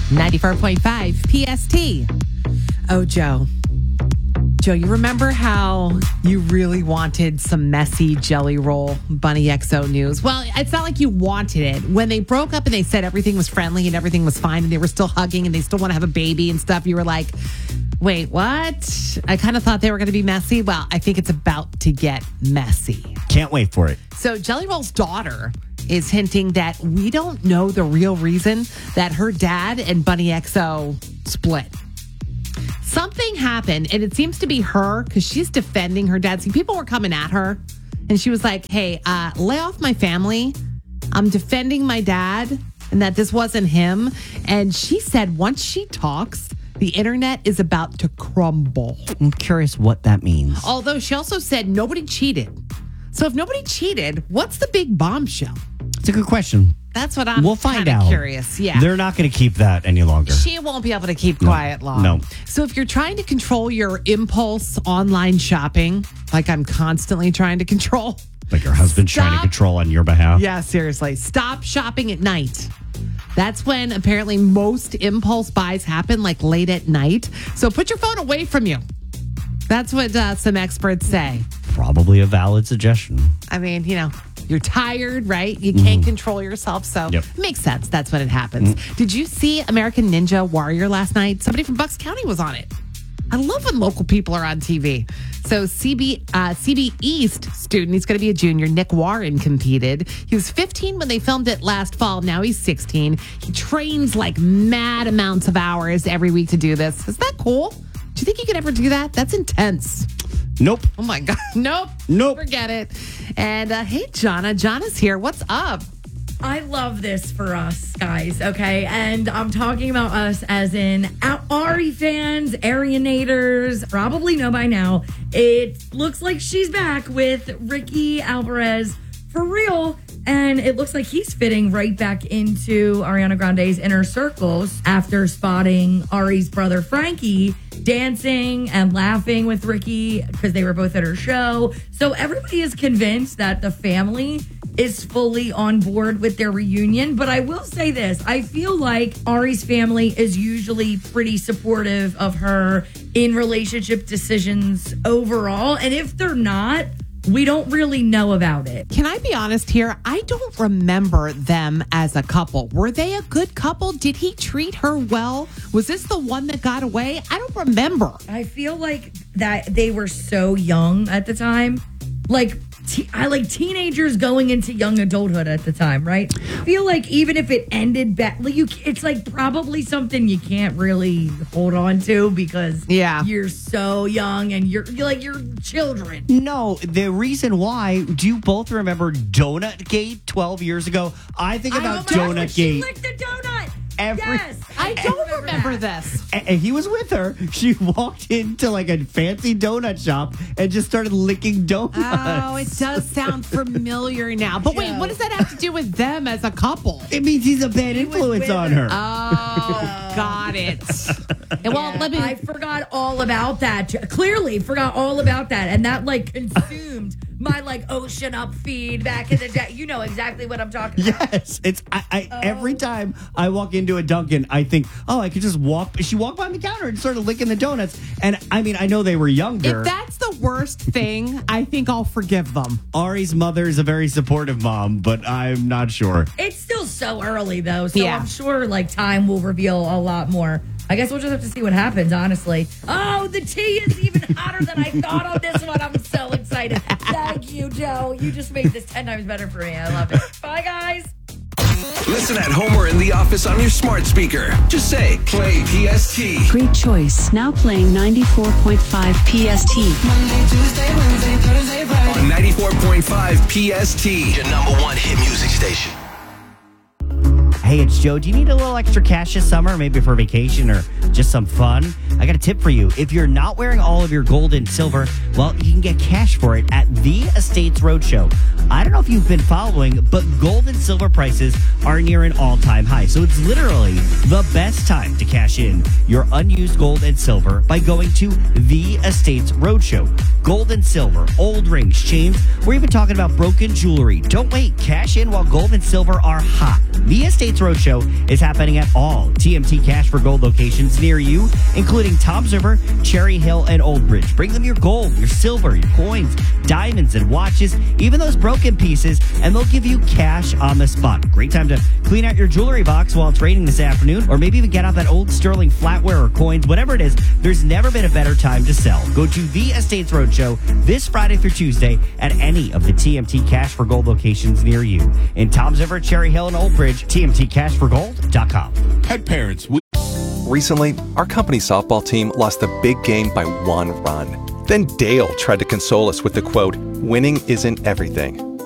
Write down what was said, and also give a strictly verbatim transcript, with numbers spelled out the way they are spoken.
ninety-four point five P S T. Oh, Joe. Joe, you remember how you really wanted some messy Jelly Roll Bunny X O news? Well, it's not like you wanted it. When they broke up and they said everything was friendly and everything was fine and they were still hugging and they still want to have a baby and stuff, you were like, wait, what? I kind of thought they were going to be messy. Well, I think it's about to get messy. Can't wait for it. So Jelly Roll's daughter is hinting that we don't know the real reason that her dad and Bunny X O split. Something happened, and it seems to be her because she's defending her dad. See, people were coming at her, and she was like, hey, uh, lay off my family. I'm defending my dad, and that this wasn't him. And she said once she talks, the internet is about to crumble. I'm curious what that means. Although she also said nobody cheated. So if nobody cheated, what's the big bombshell? It's a good question. That's what I'm We'll find kinda out. curious. Yeah. They're not going to keep that any longer. She won't be able to keep quiet long. No. So if you're trying to control your impulse online shopping, like I'm constantly trying to control. Like your husband's trying to Stop. control on your behalf. Yeah, seriously. Stop shopping at night. That's when apparently most impulse buys happen, like late at night. So put your phone away from you. That's what uh, some experts say. Probably a valid suggestion. I mean, you know, you're tired, right? You can't mm. control yourself. So yep. It makes sense. That's when it happens. Mm. Did you see American Ninja Warrior last night? Somebody from Bucks County was on it. I love when local people are on T V. So C B, uh, C B East student, he's going to be a junior, Nick Warren, competed. He was fifteen when they filmed it last fall. Now he's sixteen. He trains like mad amounts of hours every week to do this. Is that cool? Do you think you could ever do that? That's intense. Nope. Oh, my God. Nope. Nope. Forget it. And uh, hey, Jonna. Jonna's here. What's up? I love this for us, guys, okay? And I'm talking about us as in Ari fans, Arianators, probably know by now. It looks like she's back with Ricky Alvarez for real. And it looks like he's fitting right back into Ariana Grande's inner circles after spotting Ari's brother Frankie dancing and laughing with Ricky because they were both at her show. So everybody is convinced that the family is fully on board with their reunion. But I will say this. I feel like Ari's family is usually pretty supportive of her in relationship decisions overall. And if they're not, we don't really know about it. Can I be honest here? I don't remember them as a couple. Were they a good couple? Did he treat her well? Was this the one that got away? I don't remember. I feel like that they were so young at the time. Like, te- I like teenagers going into young adulthood at the time, right? I feel like even if it ended back, like you, it's like probably something you can't really hold on to because yeah. you're so young and you're, you're like you're children. No, the reason why, do you both remember Donut Gate twelve years ago? I think about I Donut Gate. She licked the donut. Every, yes, I don't remember, remember this. And he was with her. She walked into like a fancy donut shop and just started licking donuts. Oh, it does sound familiar now. But wait, what does that have to do with them as a couple? It means he's a bad influence on her. Oh, got it. And well, yeah, let me. I forgot all about that. Clearly, forgot all about that, and that like consumed my like Ocean Up feed back in the day. You know exactly what I'm talking about. Yes, it's I, I oh. every time I walk into a Dunkin', I think, oh, I could just walk. She walked by the counter and started licking the donuts. And I mean, I know they were younger. If that's the worst thing, I think I'll forgive them. Ari's mother is a very supportive mom, but I'm not sure. It's still so early though, so yeah. I'm sure like time will reveal a lot more. I guess we'll just have to see what happens, honestly. Oh, the tea is even hotter than I thought on this one. I'm so excited. Thank you, Joe. You just made this ten times better for me. I love it. Bye, guys. Listen at home or in the office on your smart speaker. Just say, play P S T. Great choice. Now playing ninety-four point five P S T. Monday, Tuesday, Wednesday, Thursday, Friday. On ninety-four point five P S T. Your number one hit music station. Hey, it's Joe. Do you need a little extra cash this summer, maybe for vacation or just some fun? I got a tip for you. If you're not wearing all of your gold and silver, well, you can get cash for it at The Estates Roadshow. I don't know if you've been following, but gold and silver prices are near an all-time high. So it's literally the best time to cash in your unused gold and silver by going to The Estates Roadshow. Gold and silver, old rings, chains. We're even talking about broken jewelry. Don't wait. Cash in while gold and silver are hot. The Estates Estates Roadshow is happening at all T M T Cash for Gold locations near you, including Toms River, Cherry Hill, and Old Bridge. Bring them your gold, your silver, your coins, diamonds, and watches, even those broken pieces, and they'll give you cash on the spot. Great time to clean out your jewelry box while it's raining this afternoon, or maybe even get out that old sterling flatware or coins, whatever it is. There's never been a better time to sell. Go to the Estates Roadshow this Friday through Tuesday at any of the T M T Cash for Gold locations near you. In Toms River, Cherry Hill, and Old Bridge, T M T cash for gold dot com. Pet parents, we- Recently, our company softball team lost a big game by one run. Then Dale tried to console us with the quote, "Winning isn't everything."